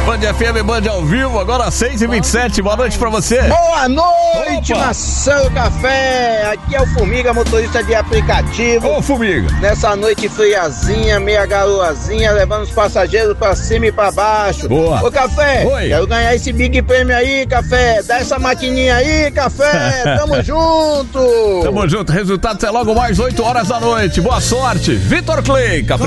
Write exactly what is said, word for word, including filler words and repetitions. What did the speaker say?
Band F M, Band ao vivo, agora seis e vinte e sete, boa noite pra você. Boa noite, Nação do Café. Aqui é o Formiga, motorista de aplicativo. Ô, Formiga. Nessa noite friazinha, meia garoazinha, levando os passageiros pra cima e pra baixo. Boa. Ô, Café, Oi. Quero ganhar esse Big Prêmio aí, Café. Dá essa maquininha aí, Café. Tamo junto. Tamo junto, resultado é logo mais oito horas da noite. Boa sorte, Vitor Clay, Café